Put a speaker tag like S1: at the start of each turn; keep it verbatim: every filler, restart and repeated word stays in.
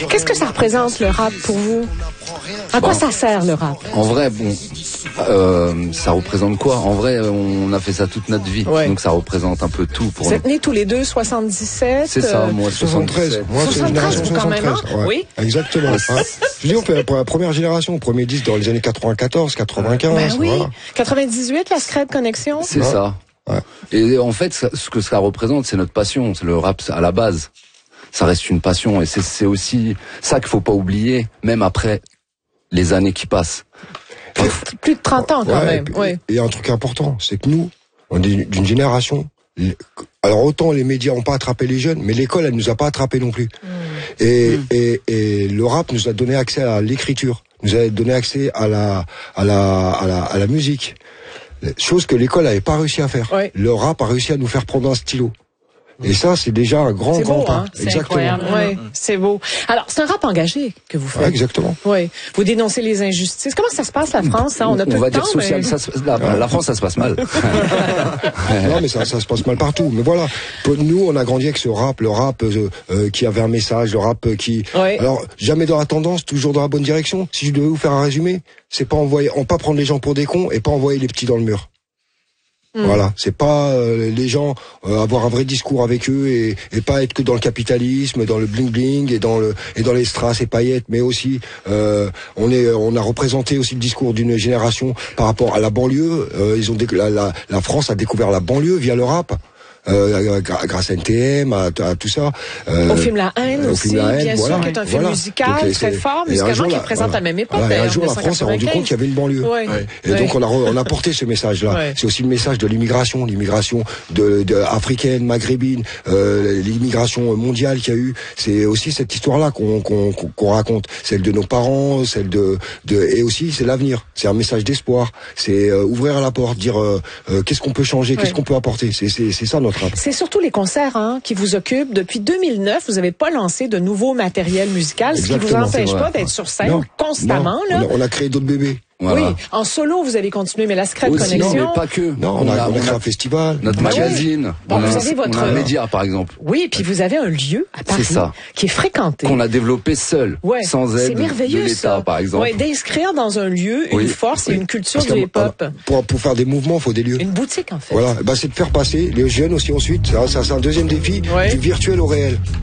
S1: Qu'est-ce que ça représente le rap pour vous? À quoi bon, ça sert le rap?
S2: En vrai, bon, euh, ça représente quoi? En vrai, on a fait ça toute notre vie, ouais. donc ça représente un peu tout pour
S1: Vous
S2: nous.
S1: êtes nés tous les deux soixante-dix-sept?
S2: C'est ça, moi
S3: soixante-treize. Moi, c'est
S1: soixante-treize, vous quand même, hein?
S3: Ouais.
S1: Oui.
S3: Exactement. Hein. Je dis, on fait la première génération, premier disque dans les années quatre-vingt-quatorze, quatre-vingt-quinze.
S1: Ben oui.
S3: Voilà.
S1: quatre-vingt-dix-huit, la Scred Connexion.
S2: C'est ouais. ça. Ouais. Et en fait, ce que ça représente, c'est notre passion. C'est le rap à la base. Ça reste une passion, et c'est, c'est aussi ça qu'il faut pas oublier, même après les années qui passent.
S1: Plus, plus de trente ans quand
S3: ouais,
S1: même.
S3: Et,
S1: ouais.
S3: et un truc important, c'est que nous, on est d'une génération. Alors autant les médias ont pas attrapé les jeunes, mais l'école elle nous a pas attrapé non plus. Mmh. Et, mmh. et et le rap nous a donné accès à l'écriture, nous a donné accès à la à la à la à la musique. Chose que l'école n'avait pas réussi à faire. Ouais. Le rap a réussi à nous faire prendre un stylo. Et ça, c'est déjà un grand,
S1: c'est
S3: grand
S1: beau,
S3: pas.
S1: Hein c'est exactement. Ouais, c'est beau. Alors, c'est un rap engagé que vous faites.
S3: Ouais, exactement.
S1: Oui. Vous dénoncez les injustices. Comment ça se passe, la France? Hein? On a
S2: on
S1: peu
S2: va
S1: de
S2: dire
S1: temps,
S2: social.
S1: Mais...
S2: Ça se... la, la France, ça se passe mal.
S3: Non, mais ça, ça se passe mal partout. Mais voilà. Nous, on a grandi avec ce rap, le rap euh, euh, qui avait un message, le rap qui. Ouais. Alors, jamais dans la tendance, toujours dans la bonne direction. Si je devais vous faire un résumé, c'est pas envoyer, on pas prendre les gens pour des cons et pas envoyer les petits dans le mur. Mmh. Voilà, c'est pas euh, les gens euh, avoir un vrai discours avec eux et, et pas être que dans le capitalisme, dans le bling bling et dans le et dans les strass et paillettes, mais aussi euh, on est on a représenté aussi le discours d'une génération par rapport à la banlieue. Euh, ils ont la, la la France a découvert la banlieue via le rap. Euh, grâce à N T M, à, à tout ça.
S1: Euh, au film La Haine aussi, film La Haine, bien voilà, sûr, qui est un film voilà. musical donc, très fort, musicalement, qui représente voilà. la même époque.
S3: Voilà, un jour, la France s'est rendu compte qu'il y avait une banlieue. Ouais. Ouais. Et ouais. donc, on a, on a porté ce message-là. Ouais. C'est aussi le message de l'immigration, l'immigration de, de africaine, maghrébine, euh, l'immigration mondiale qu'il y a eu. C'est aussi cette histoire-là qu'on, qu'on, qu'on raconte. Celle de nos parents, celle de, de et aussi, c'est l'avenir. C'est un message d'espoir. C'est euh, ouvrir la porte, dire euh, euh, qu'est-ce qu'on peut changer, ouais. qu'est-ce qu'on peut apporter. C'est, c'est, c'est ça notre.
S1: C'est surtout les concerts hein, qui vous occupent. Depuis deux mille neuf, vous n'avez pas lancé de nouveau matériel musical, Exactement, ce qui vous empêche pas d'être sur scène non, constamment.
S3: Non,
S1: là.
S3: On, a, on a créé d'autres bébés.
S1: Voilà. Oui, en solo, vous avez continué, mais la Scred Connexion...
S2: Non, mais pas que.
S3: Non, on, on a, on a créé un festival.
S2: Notre
S1: bah
S2: magazine.
S1: Oui. Bon,
S2: on,
S1: vous
S2: a,
S1: avez votre...
S2: on a un média, par exemple.
S1: Oui, et puis vous avez un lieu à Paris
S2: c'est ça.
S1: qui est fréquenté.
S2: Qu'on a développé seul, ouais. sans aide de l'État, ça. par exemple.
S1: Oui, d'inscrire dans un lieu une oui. force oui. et une culture du hip-hop.
S3: Pour, pour faire des mouvements, il faut des lieux.
S1: Une boutique, en fait.
S3: Voilà, bah, c'est de faire passer les jeunes aussi ensuite. Ça, ça c'est un deuxième défi, ouais. du virtuel au réel.